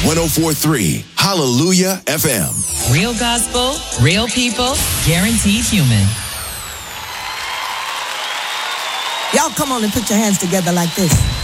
104.3 Hallelujah FM. Real gospel, real people, guaranteed human. Y'all come on and put your hands together like this.